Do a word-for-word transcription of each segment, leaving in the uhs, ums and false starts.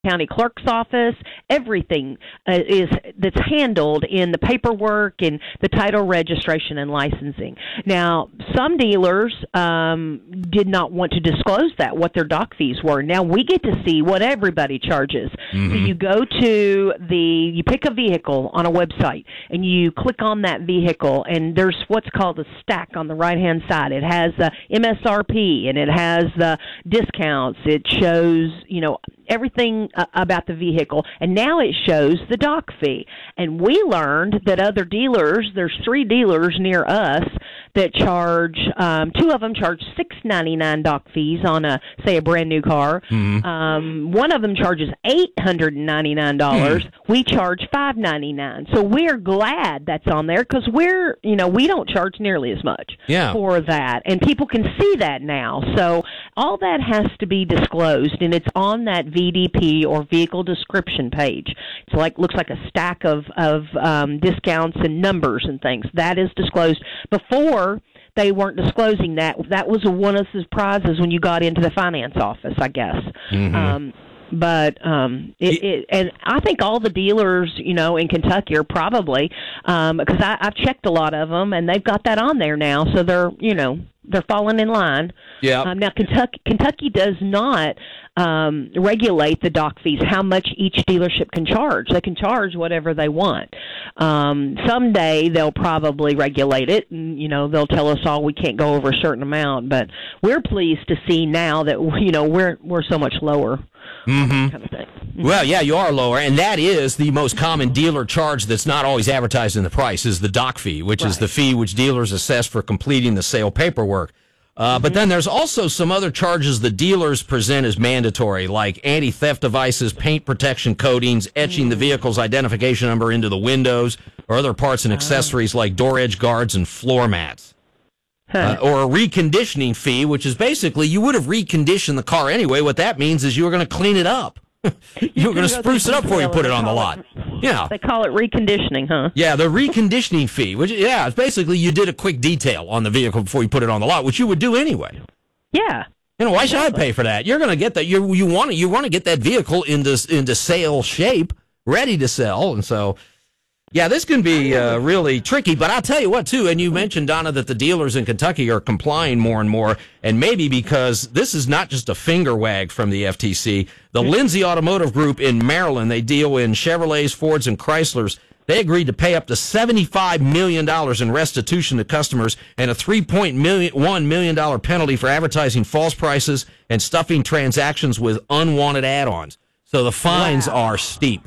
county clerk's office. Everything uh, is that's handled in the paperwork and the title registration and licensing. Now, some dealers um, did not want to disclose that, what their dock fees were. Now we get to see what everybody charges. Mm-hmm. So you go to the, you pick a vehicle on a website, and you click on that vehicle, and there's what's called a stack on the right-hand side. It has the M S R P, and it has the discounts. It shows, you know, everything uh, about the vehicle, and now it shows the dock fee. And we learned that other dealers, there's three dealers near us that charge, um, two of them charge six ninety-nine dock fees on a, say, a brand new car. Mm-hmm. Um, one of them charges eight hundred ninety-nine dollars. Mm-hmm. We charge five ninety-nine. So we're glad that's on there because we're, you know, we don't charge nearly as much yeah. for that, and people can see that now. So all that has to be disclosed, and it's on that V D P or vehicle description page. It's like looks like a stack of of um, discounts and numbers and things. That is disclosed. Before, they weren't disclosing that. That was one of the surprises when you got into the finance office, I guess. Mm-hmm. Um, but um, it, it, and I think all the dealers, you know, in Kentucky are probably um, because I, I've checked a lot of them, and they've got that on there now, so they're, you know, they're falling in line. Yeah. Um, now, Kentucky, Kentucky does not um, regulate the dock fees, how much each dealership can charge. They can charge whatever they want. Um, someday they'll probably regulate it, and, you know, they'll tell us all we can't go over a certain amount. But we're pleased to see now that, you know, we're we're so much lower. Mm-hmm. Kind of thing. Mm-hmm. Well, yeah, you are lower, and that is the most common dealer charge that's not always advertised in the price is the dock fee, which right. is the fee which dealers assess for completing the sale paperwork. Uh, mm-hmm. But then there's also some other charges the dealers present as mandatory, like anti-theft devices, paint protection coatings, etching mm-hmm. the vehicle's identification number into the windows, or other parts and accessories like door edge guards and floor mats. Uh, or a reconditioning fee, which is basically you would have reconditioned the car anyway. What that means is you were going to clean it up. you were going to spruce it up before you put it on the lot. Yeah. They call it reconditioning, huh? Yeah, the reconditioning fee, which, yeah, it's basically you did a quick detail on the vehicle before you put it on the lot, which you would do anyway. Yeah. You know, why should I pay for that? You're going to get that. You you want to you want to get that vehicle into into sale shape, ready to sell, and so. Yeah, this can be uh, really tricky, but I'll tell you what, too, and you mentioned, Donna, that the dealers in Kentucky are complying more and more, and maybe because this is not just a finger wag from the F T C. The Lindsay Automotive Group in Maryland, they deal in Chevrolets, Fords, and Chryslers. They agreed to pay up to seventy-five million dollars in restitution to customers and a three point one million dollars penalty for advertising false prices and stuffing transactions with unwanted add-ons. So the fines wow. are steep.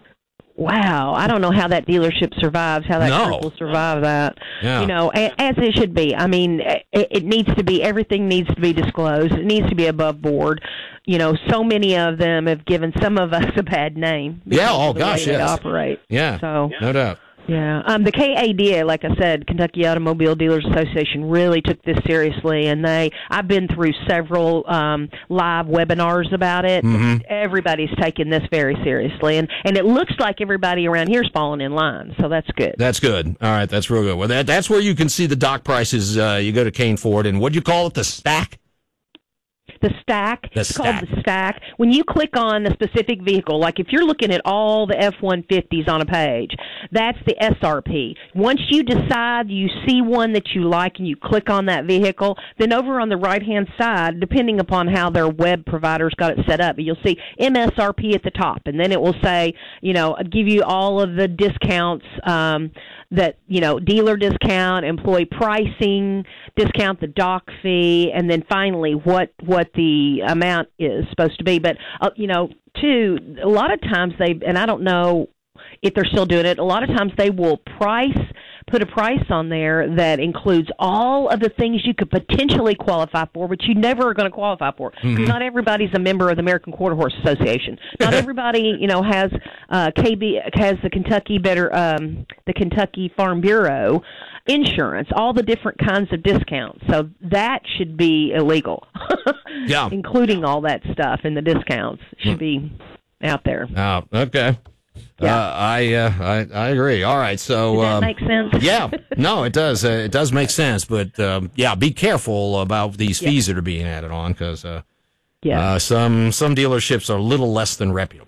Wow, I don't know how that dealership survives, how that no. group will survive that. Yeah. You know, a, as it should be. I mean, it, it needs to be, everything needs to be disclosed. It needs to be above board. You know, so many of them have given some of us a bad name. Yeah, oh gosh, yes. They operate. Yeah, so, no doubt. Yeah, um, the K A D A, like I said, Kentucky Automobile Dealers Association, really took this seriously, and they. I've been through several um, live webinars about it. Mm-hmm. Everybody's taking this very seriously, and, and it looks like everybody around here is falling in line, so that's good. That's good. All right, that's real good. Well, that that's where you can see the dock prices. Uh, you go to Kane Ford, and what'd you call it? The stack. The stack. The it's stack. called the stack. When you click on a specific vehicle, like if you're looking at all the F one fifties on a page, that's the S R P. Once you decide you see one that you like and you click on that vehicle, then over on the right-hand side, depending upon how their web provider's got it set up, you'll see M S R P at the top, and then it will say, you know, give you all of the discounts um, that, you know, dealer discount, employee pricing, discount the dock fee, and then finally what what the amount is supposed to be. But, uh, you know, too, a lot of times they, and I don't know if they're still doing it, a lot of times they will price, put a price on there that includes all of the things you could potentially qualify for, but you never are going to qualify for. Mm-hmm. Not everybody's a member of the American Quarter Horse Association. Not everybody, you know, has uh, K B has the Kentucky Better um, the Kentucky Farm Bureau insurance, all the different kinds of discounts. So that should be illegal. Yeah, including all that stuff and the discounts should be out there. Oh, okay. Yeah. Uh, I, uh, I I agree. All right, so does that um, make sense? Yeah, no, it does. Uh, it does make sense, but um, yeah, be careful about these fees yeah. that are being added on because uh, Yeah. Uh, some some dealerships are a little less than reputable.